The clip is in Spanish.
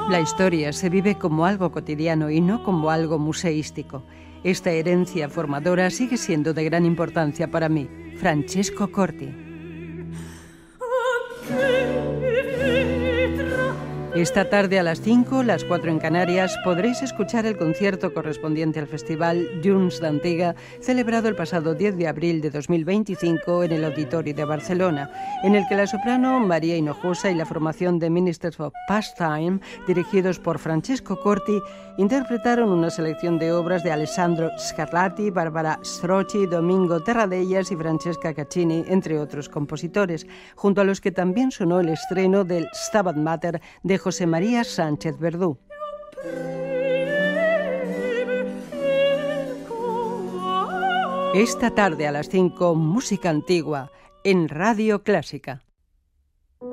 La historia se vive como algo cotidiano y no como algo museístico. Esta herencia formadora sigue siendo de gran importancia para mí. Francesco Corti. Esta tarde a las 5, las 4 en Canarias, podréis escuchar el concierto correspondiente al Festival Llums d'Antega, celebrado el pasado 10 de abril de 2025 en el Auditori de Barcelona, en el que la soprano María Hinojosa y la formación de Ministers of Pastime, dirigidos por Francesco Corti, interpretaron una selección de obras de Alessandro Scarlatti, Barbara Strozzi, Domingo Terradellas y Francesca Caccini, entre otros compositores, junto a los que también sonó el estreno del Stabat Mater de José María Sánchez Verdú. Esta tarde a las 5, música antigua en Radio Clásica.